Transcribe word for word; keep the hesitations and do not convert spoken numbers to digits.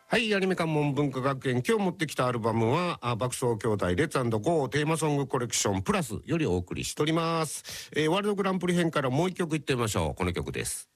はい、アニメ関門文化学園、今日持ってきたアルバムはあ爆笑兄弟レッツゴーテーマソングコレクションプラスよりお送りしております。えー、ワールドグランプリ編からもう一曲いってみましょう。この曲です。